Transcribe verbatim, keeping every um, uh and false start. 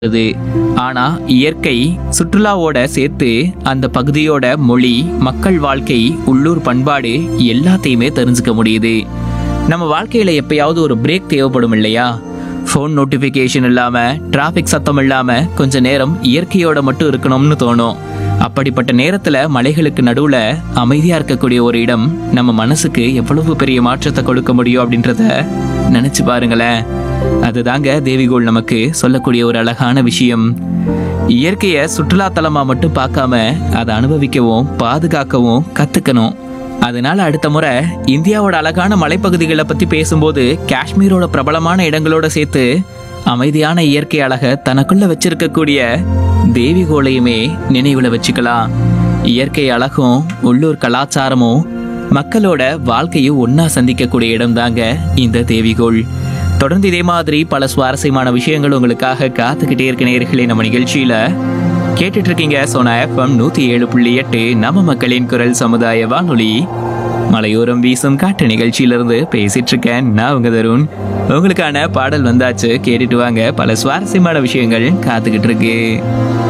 இது. ஆனா இயற்கை சுற்றுலாவோட சேர்த்து அந்த பகுதியோட மொழி, மக்கள் வாழ்க்கை, உள்ளூர் பண்பாடு எல்லாத்தையுமே தெரிஞ்சுக்க முடியுது. நம்ம வாழ்க்கையில எப்பயாவது ஒரு பிரேக் தேவைப்படும் இல்லையா? ஃபோன் நோட்டிஃபிகேஷன் இல்லாம, டிராஃபிக் சத்தம் இல்லாம கொஞ்ச நேரம் இயற்கையோட மட்டும் இருக்கணும்னு தோணும். அப்படிப்பட்ட நேரத்துல மலைகளுக்கு நடுவுல அமைதியா இருக்கக்கூடிய ஒரு இடம் நம்ம மனசுக்கு எவ்வளவு பெரிய மாற்றத்தை கொடுக்க முடியும் அப்படின்றத நினைச்சு பாருங்களேன். அதுதாங்க தேவிகோள் நமக்கு சொல்லக்கூடிய ஒரு அழகான விஷயம். இயற்கையை சுற்றுலா தலமா மட்டும் பார்க்காம அதை அனுபவிக்கவும் பாதுகாக்கவும் கத்துக்கணும். அதனால அடுத்த முறை இந்தியாவோட அழகான மலைப்பகுதிகளை பத்தி பேசும்போது காஷ்மீரோட பிரபலமான இடங்களோட சேர்த்து அமைதியான இயற்கை அழகை தனக்குள்ள வச்சிருக்கக்கூடிய தேவிகோளையுமே நினைவுல வச்சுக்கலாம். இயற்கை அழகும் உள்ளூர் கலாச்சாரமும் மக்களோட வாழ்க்கையும் ஒன்னா சந்திக்கக்கூடிய இடம் தாங்க இந்த தேவிகோள். தொடர்ந்து இதே மாதிரி பல சுவாரஸ்யமான விஷயங்கள் உங்களுக்காக காத்துக்கிட்டே இருக்க நேயர்களே. நம்ம நிகழ்ச்சியில கேட்டுட்டு இருக்கீங்க சோனா எஃப்எம் நூத்தி ஏழு புள்ளி எட்டு நம்ம மக்களின் குரல் சமுதாய வானொலி. மலையோரம் வீசும் காட்டு நிகழ்ச்சியிலிருந்து பேசிட்டு இருக்கேன் நான் உங்க தருண். உங்களுக்கான பாடல் வந்தாச்சு, கேட்டுட்டு வாங்க. பல சுவாரஸ்யமான விஷயங்கள் காத்துக்கிட்டு இருக்கு.